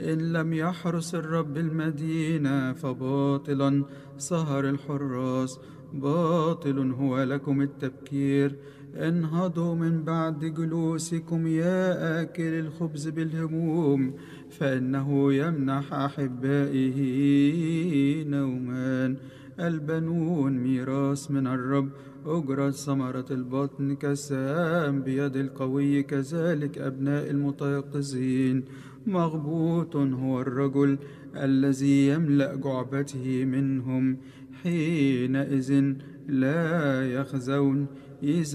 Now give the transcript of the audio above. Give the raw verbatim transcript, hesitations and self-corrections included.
إن لم يحرس الرب المدينة فباطلا سهر الحراس، باطل هو لكم التبكير. انهضوا من بعد جلوسكم يا آكل الخبز بالهموم، فإنه يمنح أحبائه نومان. البنون ميراث من الرب، أجرة ثمرة البطن كالسهام بيد القوي، كذلك أبناء المتيقظين. مغبوط هو الرجل الذي يملأ جعبته منهم، حينئذ لا يخزون. إذا